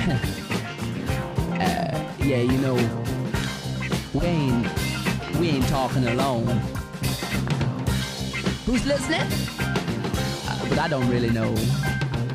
Yeah, you know, we ain't talking alone. Who's listening? But I don't really know.